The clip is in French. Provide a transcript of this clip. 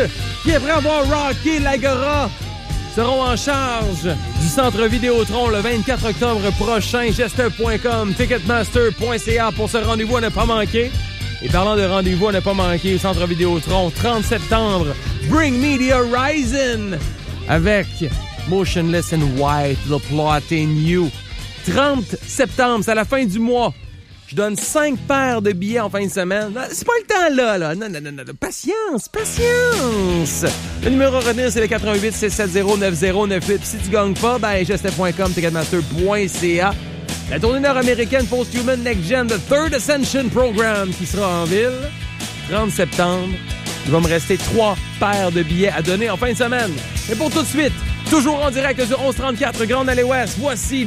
qui, après avoir rocké l'Agora, seront en charge du Centre Vidéotron le 24 octobre prochain. Gestes.com, Ticketmaster.ca pour ce rendez-vous à ne pas manquer. Et parlant de rendez-vous à ne pas manquer au Centre Vidéotron, 30 septembre, Bring Me the Horizon avec Motionless in White, The Plot in You. 30 septembre, c'est à la fin du mois. Je donne 5 paires de billets en fin de semaine. C'est pas le temps là. Non. Patience. Le numéro à retenir, c'est le 88-670-9098. Puis si tu gagnes pas, gestes.com, Ticketmaster.ca. La tournée nord-américaine Post-Human Next Gen, The Third Ascension Program, qui sera en ville. 30 septembre. Il va me rester 3 paires de billets à donner en fin de semaine. Mais pour tout de suite, toujours en direct du 1134 Grande Allée Ouest, voici